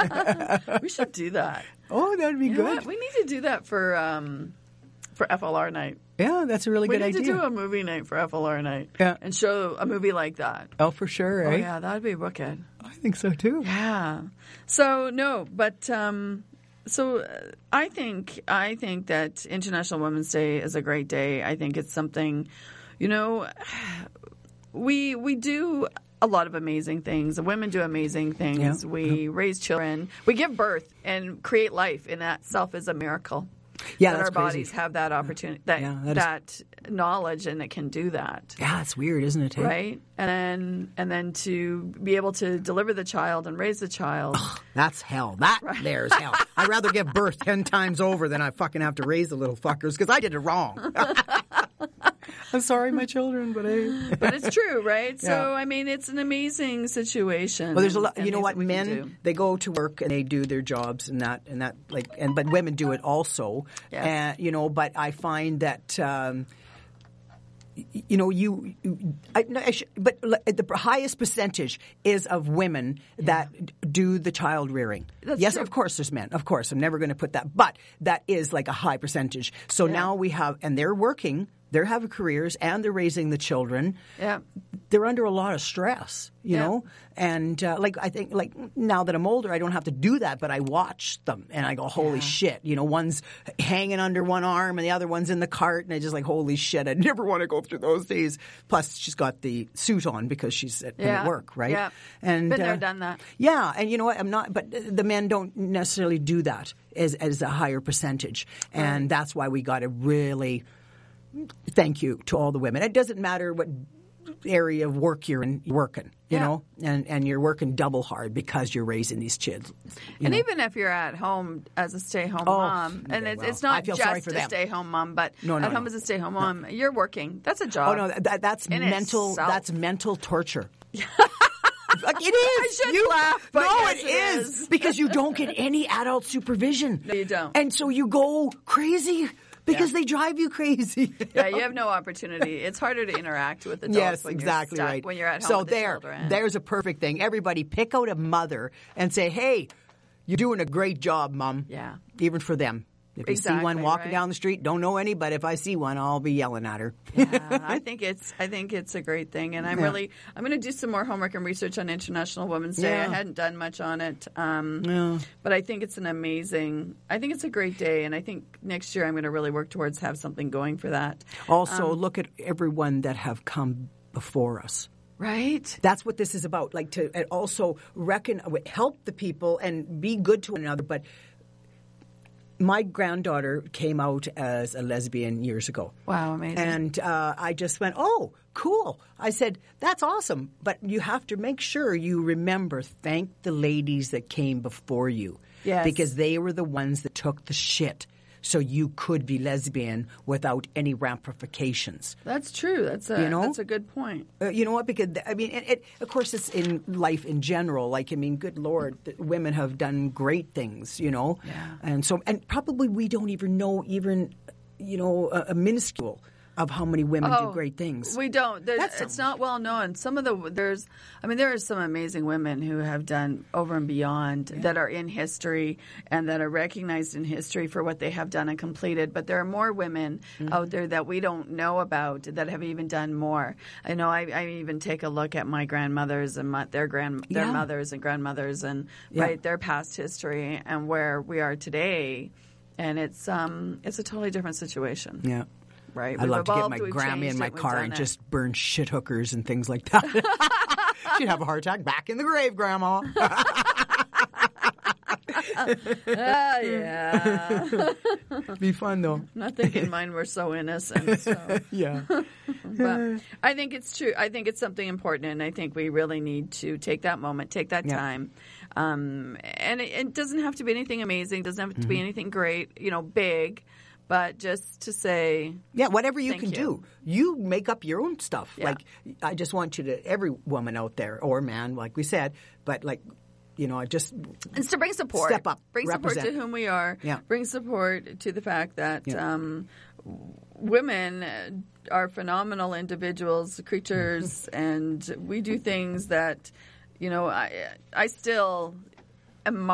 We should do that. Oh, that'd be You know good. what? We need to do that for FLR night. Yeah, that's a really good idea. We need to do a movie night for FLR night. Yeah. And show a movie like that. Oh, for sure, Oh, right? yeah, that would be wicked. I think so, too. Yeah. So, no, but... I think that International Women's Day is a great day. I think it's something, we do a lot of amazing things. The women do amazing things. Yeah. We raise children. We give birth and create life, and that itself is a miracle. Yeah, that that's our bodies crazy. have that opportunity, that knowledge, and it can do that. Yeah, it's weird, isn't it? Hey? Right? And then to be able to deliver the child and raise the child. That's hell. There's hell. I'd rather give birth 10 times over than I fucking have to raise the little fuckers because I did it wrong. I'm sorry, my children, but hey. But it's true, right? Yeah. So, I mean, it's an amazing situation. Well, there's a lot. and You know things what? that we can do. Men, they go to work and they do their jobs and that but women do it also. Yes. But I find that. But the highest percentage is of women that do the child rearing. That's yes, true. of course there's men. Of course, I'm never going to put that. But that is like a high percentage. So now we have, and they're working, they're having careers, and they're raising the children. Yeah. They're under a lot of stress, you know? And I think now that I'm older, I don't have to do that, but I watch them and I go, holy shit. One's hanging under one arm and the other one's in the cart. And I just like, holy shit, I never want to go through those days. Plus, she's got the suit on because she's at work, right? Yeah. And, Been there, done that. Yeah. And you know what? But the men don't necessarily do that as a higher percentage. And that's why we got to really thank you to all the women. It doesn't matter what area of work you're working, you know, and you're working double hard because you're raising these kids. And even if you're at home as a stay-home mom, and it's not just a stay-home mom, but at home as a stay-home mom, you're working. That's a job. Oh, no, that's mental. Itself. That's mental torture. Like it is. I should laugh, but yes, it is because you don't get any adult supervision. No, you don't. And so you go crazy. Because they drive you crazy. Yeah, you have no opportunity. It's harder to interact with adults yes, when exactly you're stuck, right. when you're at home so with the children. There's a perfect thing. Everybody pick out a mother and say, hey, you're doing a great job, Mom. Yeah. Even for them. If you see one walking down the street, don't know any, but if I see one, I'll be yelling at her. Yeah, I think it's a great thing, and I'm going to do some more homework and research on International Women's Day. I hadn't done much on it, but I think it's I think it's a great day, and I think next year I'm going to really work towards have something going for that. Also, look at everyone that have come before us. Right. That's what this is about. Like to also help the people and be good to one another, but. My granddaughter came out as a lesbian years ago. Wow, amazing. And I just went, oh, cool. I said, that's awesome. But you have to make sure you remember, thank the ladies that came before you. Yes. Because they were the ones that took the shit. So you could be lesbian without any ramifications. That's true. That's a good point. You know what? Because I mean, of course, it's in life in general. Like, I mean, good Lord, women have done great things. Yeah. And probably we don't even know a minuscule of how many women do great things. We don't. It's not well known. There are some amazing women who have done over and beyond that are in history and that are recognized in history for what they have done and completed. But there are more women out there that we don't know about that have even done more. I know. I even take a look at my grandmothers and their mothers and grandmothers and their past history and where we are today, and it's a totally different situation. Yeah. Right. I'd love to get my Grammy in my car and just burn shit hookers and things like that. She'd have a heart attack. Back in the grave, Grandma. Yeah. Be fun, though. I'm not thinking mine were so innocent. So. Yeah. But I think it's true. I think it's something important, and I think we really need to take that moment, take that time. And it doesn't have to be anything amazing. It doesn't have to be anything great, big. But just to say, whatever you can do, you make up your own stuff. Yeah. Like, I just want you to, every woman out there or man, like we said, but like, just and to bring support, step up, bring represent. support to whom we are, bring support to the fact that women are phenomenal individuals, creatures, and we do things that, I still am